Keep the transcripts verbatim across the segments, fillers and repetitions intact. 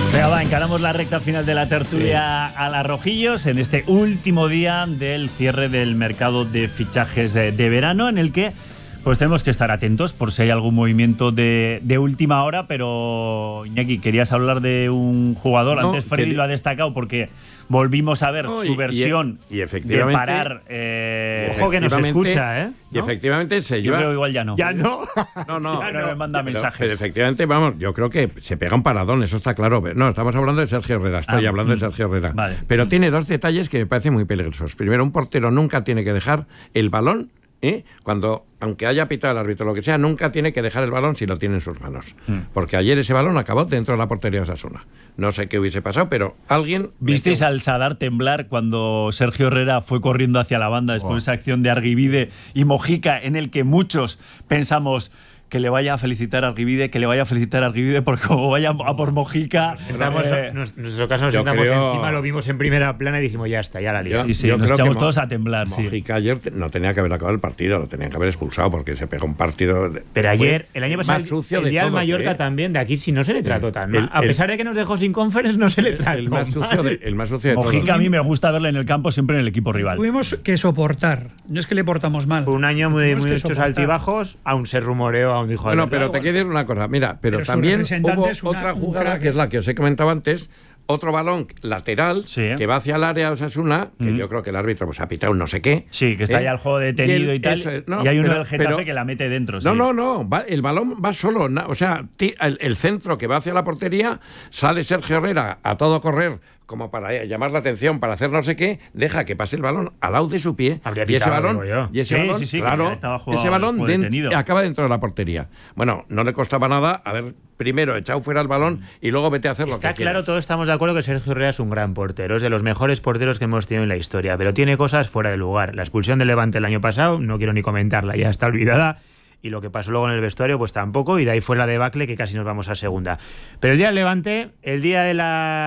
Venga, va, encaramos la recta final de la tertulia sí. a las Rojillos en este último día del cierre del mercado de fichajes de, de verano, en el que pues tenemos que estar atentos por si hay algún movimiento de, de última hora. Pero Iñaki, querías hablar de un jugador. No, Antes Freddy que... lo ha destacado porque volvimos a ver no, su y, versión y, y efectivamente, de parar. Eh, Ojo que nos escucha, ¿eh? Y ¿no? efectivamente se lleva. Yo creo igual ya no. Ya no. No, no. Ya no me manda pero, mensajes. Pero efectivamente, vamos, yo creo que se pega un paradón, eso está claro. No, estamos hablando de Sergio Herrera. Estoy ah, hablando mm, de Sergio Herrera. Vale. Pero mm. tiene dos detalles que me parecen muy peligrosos. Primero, un portero nunca tiene que dejar el balón. ¿Eh? Cuando, aunque haya pitado el árbitro, lo que sea, nunca tiene que dejar el balón si lo tiene en sus manos. Mm. Porque ayer ese balón acabó dentro de la portería de Osasuna. No sé qué hubiese pasado, pero alguien... ¿Visteis metió... al Sadar temblar cuando Sergio Herrera fue corriendo hacia la banda después oh. de esa acción de Arguibide y Mojica, en el que muchos pensamos que le vaya a felicitar a Arguibide, que le vaya a felicitar a Arguibide, porque como vaya a por Mojica... Nos sentamos, eh, en nuestro caso nos sentamos creo... encima, lo vimos en primera plana y dijimos, ya está, ya la lió. Sí, sí, yo nos echamos todos a temblar. Mojica sí. ayer no tenía que haber acabado el partido, lo tenían que haber expulsado porque se pegó un partido... De, Pero ayer, el año pasado, más sucio el día del Mallorca ¿eh? también, de aquí sí no se le trató tan mal. A pesar de que nos dejó sin conference, no se le trató el más sucio de, el más sucio de Mojica todos. A mí me gusta verle en el campo siempre en el equipo rival. Tuvimos que soportar, no es que le portamos mal. Fue un año muy, muy muchos altibajos, aún se rumoreó, aún dijo... Bueno, pero te quiero decir una cosa, mira, pero, pero también hubo una, otra jugada que es la que os he comentado antes, otro balón lateral sí. que va hacia el área de Osasuna, que mm. yo creo que el árbitro pues, ha pitado no sé qué. Sí, que está ¿eh? ya el juego detenido y, el, y tal, eso, no, y hay uno pero, del Getafe pero, que la mete dentro. No, sí. no, no, va, el balón va solo, o sea, el, el centro que va hacia la portería, sale Sergio Herrera a todo correr, como para llamar la atención, para hacer no sé qué, deja que pase el balón al lado de su pie. Habría y ese balón, yo. y ese sí, balón, sí, sí, claro, jugado, ese balón dentro, acaba dentro de la portería. Bueno, no le costaba nada haber primero echado fuera el balón y luego vete a hacer lo Está que claro, quieras. todos estamos de acuerdo que Sergio Herrera es un gran portero, es de los mejores porteros que hemos tenido en la historia, pero tiene cosas fuera de lugar. La expulsión del Levante el año pasado, no quiero ni comentarla, ya está olvidada. Y lo que pasó luego en el vestuario, pues tampoco, y de ahí fue la debacle que casi nos vamos a segunda. Pero el día del Levante, el día de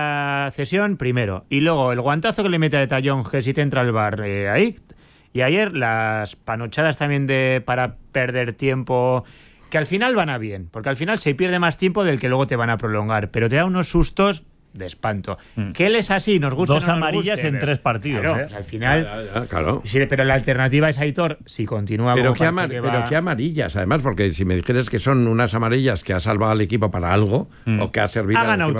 la cesión, primero. Y luego el guantazo que le mete a Tallón, que si te entra al bar eh, ahí. Y ayer las panochadas también de para perder tiempo, que al final van a bien, porque al final se pierde más tiempo del que luego te van a prolongar, pero te da unos sustos de espanto. Mm. Que él es así, nos gusta. Dos no nos amarillas guste, en pero, tres partidos. Claro, ¿eh? pues al final. Ya, ya, ya, claro. Sí, pero la alternativa es Aitor, si continúa. Pero, como qué, amar- que pero va... qué amarillas, además, porque si me dijeras que son unas amarillas que ha salvado al equipo para algo, mm. o que ha servido ha al ganado equipo